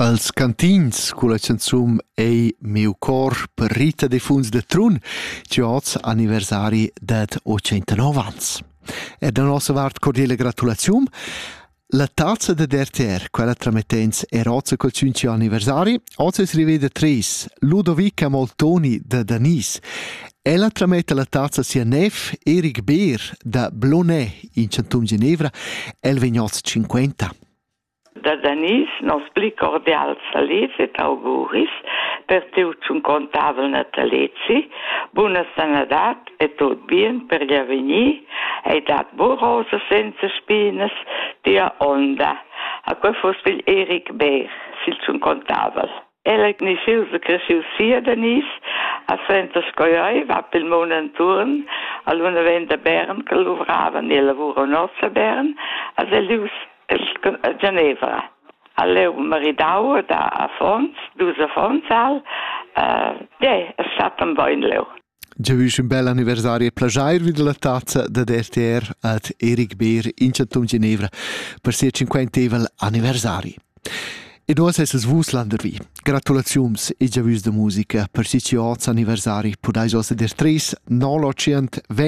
als cantins con la canzun Ei meu cor per Rita de Funs de Trun, ci oz anniversari dat 89 ans. E da nostra vart cordiale gratulazione. La tazza de DRTR, quella tramettens erozza col 5 anniversari, oggi si rivede tres, Ludovica Moltoni da Danis. Ella tramette la tazza sia Nef Eric Beer da Blonay in Centum Ginevra, el vignoz 50. Da Danis, nos pli cordial salits et auguris per tutti un contabile natalizzi, buona sanadat e tot bien per gli avvenir e dat burrosa senza spinas dia onda. A quel fosse Eric Beer, sil un contabile. Ella cresciu sia Danis, a Santa Scoioi, va per il Monanturn, all'una venda Bern, che lavorava nel lavoro nostro Bern, a Zelius a Ginevra. Alleu maridau da a Fons, dus a Fonsal, è stato un buon leu. Già un bel anniversario e plagiare di la tazza da DRTR ad Eric Beer in Centum Ginevra per il 50 anniversari. E noi siamo Wuslander vi. Gratulazioni e già da musica per il 18 anniversari. Podai già sedere 3, 920